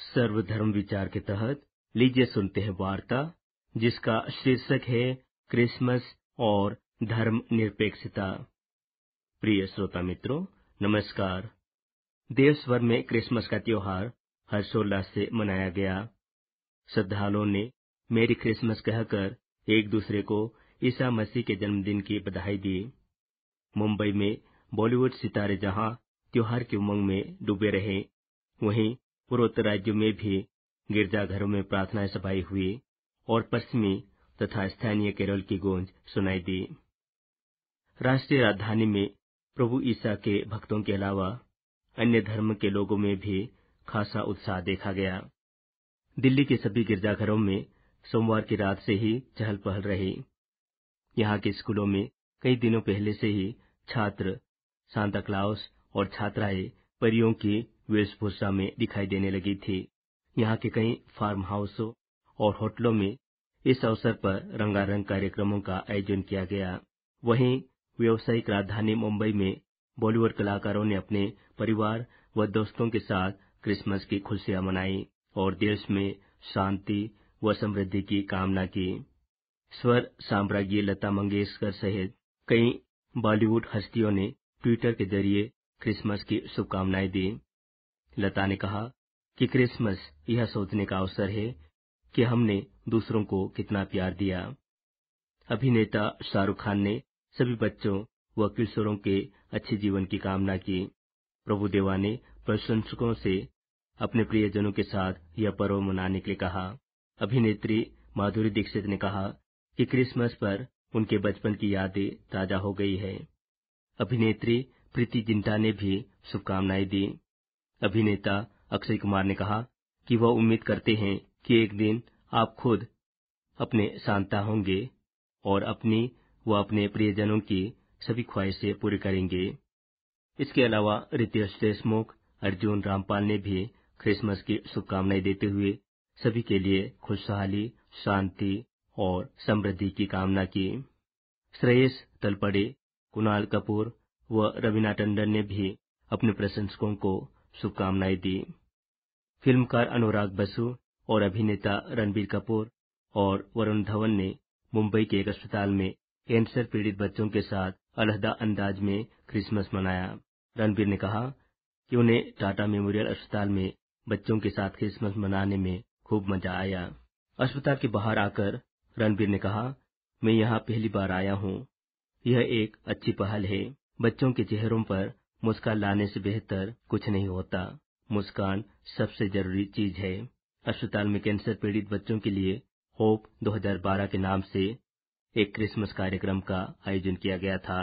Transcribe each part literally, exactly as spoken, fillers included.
सर्वधर्म विचार के तहत लीजिए सुनते हैं वार्ता जिसका शीर्षक है क्रिसमस और धर्म निरपेक्षता। प्रिय श्रोता मित्रों, नमस्कार। देश भर में क्रिसमस का त्योहार हर्षोल्लास से मनाया गया। श्रद्धालुओं ने मेरी क्रिसमस कहकर एक दूसरे को ईसा मसीह के जन्मदिन की बधाई दी। मुंबई में बॉलीवुड सितारे जहां त्योहार की उमंग में डूबे रहे, वहीं पूर्वोत्तर राज्यों में भी गिरजाघरों में प्रार्थना सभाएं हुई और पश्चिमी तथा स्थानीय केरल की गूंज सुनाई दी। राष्ट्रीय राजधानी में प्रभु ईसा के भक्तों के अलावा अन्य धर्म के लोगों में भी खासा उत्साह देखा गया। दिल्ली के सभी गिरजाघरों में सोमवार की रात से ही चहल पहल रही। यहाँ के स्कूलों में कई दिनों पहले से ही छात्र सांता क्लाउस और छात्राएं परियों की वेशभूषा में दिखाई देने लगी थी। यहाँ के कई फार्म हाउसों और होटलों में इस अवसर पर रंगारंग कार्यक्रमों का आयोजन किया गया। वहीं व्यावसायिक राजधानी मुंबई में बॉलीवुड कलाकारों ने अपने परिवार व दोस्तों के साथ क्रिसमस की खुशियां मनाई और देश में शांति व समृद्धि की कामना की। स्वर साम्राज्ञी लता मंगेशकर सहित कई बॉलीवुड हस्तियों ने ट्विटर के जरिए क्रिसमस की शुभकामनाएं दी। लता ने कहा कि क्रिसमस यह सोचने का अवसर है कि हमने दूसरों को कितना प्यार दिया। अभिनेता शाहरुख खान ने सभी बच्चों व किशोरों के अच्छे जीवन की कामना की। प्रभुदेवा ने प्रशंसकों से अपने प्रियजनों के साथ यह पर्व मनाने के लिए कहा। अभिनेत्री माधुरी दीक्षित ने कहा कि क्रिसमस पर उनके बचपन की यादें ताजा हो गई है। अभिनेत्री प्रीति जिंटा ने भी शुभकामनाएं दी। अभिनेता अक्षय कुमार ने कहा कि वह उम्मीद करते हैं कि एक दिन आप खुद अपने सांता होंगे और अपनी व अपने प्रियजनों की सभी ख्वाहिशें पूरी करेंगे। इसके अलावा रितेश देशमुख, अर्जुन रामपाल ने भी क्रिसमस की शुभकामनाएं देते हुए सभी के लिए खुशहाली, शांति और समृद्धि की कामना की। श्रेयस तलपड़े, कुणाल कपूर व रवीना टंडन ने भी अपने प्रशंसकों को शुभकामनाएं दी। फिल्मकार अनुराग बसु और अभिनेता रणबीर कपूर और वरुण धवन ने मुंबई के एक अस्पताल में कैंसर पीड़ित बच्चों के साथ अलहदा अंदाज में क्रिसमस मनाया। रणबीर ने कहा कि उन्हें टाटा मेमोरियल अस्पताल में बच्चों के साथ क्रिसमस मनाने में खूब मजा आया। अस्पताल के बाहर आकर रणबीर ने कहा, मैं यहाँ पहली बार आया हूँ। यह एक अच्छी पहल है। बच्चों के चेहरों पर मुस्कान लाने से बेहतर कुछ नहीं होता। मुस्कान सबसे जरूरी चीज है। अस्पताल में कैंसर पीड़ित बच्चों के लिए होप दो हज़ार बारह के नाम से एक क्रिसमस कार्यक्रम का आयोजन किया गया था।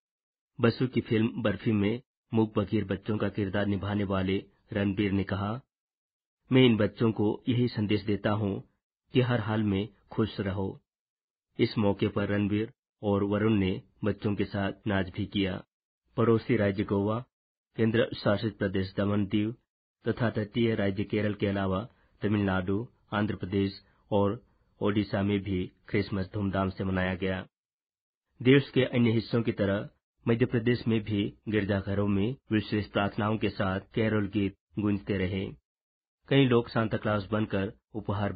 बसु की फिल्म बर्फी में मूक बधिर बच्चों का किरदार निभाने वाले रणबीर ने कहा, मैं इन बच्चों को यही संदेश देता हूँ कि हर हाल में खुश रहो। इस मौके पर रणबीर और वरुण ने बच्चों के साथ नाच भी किया। पड़ोसी राज्य गोवा, केंद्र शासित प्रदेश दमन दीव तथा तटीय राज्य केरल के अलावा तमिलनाडु, आंध्र प्रदेश और ओडिशा में भी क्रिसमस धूमधाम से मनाया गया। देश के अन्य हिस्सों की तरह मध्य प्रदेश में भी गिरजाघरों में विशेष प्रार्थनाओं के साथ कैरोल गीत गूंजते रहे। कई लोग सांता क्लॉज बनकर उपहार